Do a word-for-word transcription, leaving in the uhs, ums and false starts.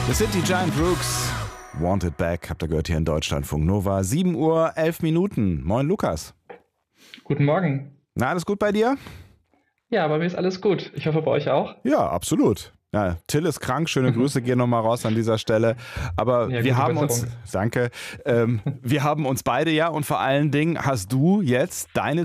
Das sind die Giant Rooks. Wanted Back, habt ihr gehört hier in Deutschlandfunk Nova. sieben Uhr elf Minuten. Moin Lukas. Guten Morgen. Na, alles gut bei dir? Ja, bei mir ist alles gut. Ich hoffe, bei euch auch. Ja, absolut. Ja, Till ist krank, schöne Grüße gehen nochmal raus an dieser Stelle. Aber Ja, wir gute haben Besserung. uns, danke, ähm, wir haben uns beide ja und vor allen Dingen hast du jetzt deine